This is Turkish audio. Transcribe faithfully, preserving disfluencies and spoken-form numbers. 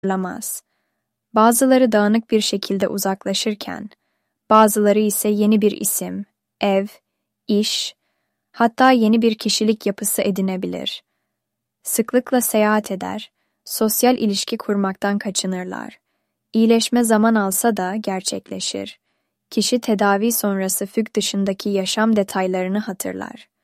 hatırlamaz. Bazıları dağınık bir şekilde uzaklaşırken, bazıları ise yeni bir isim, ev, iş, hatta yeni bir kişilik yapısı edinebilir. Sıklıkla seyahat eder, sosyal ilişki kurmaktan kaçınırlar. İyileşme zaman alsa da gerçekleşir. Kişi tedavi sonrası füg dışındaki yaşam detaylarını hatırlar.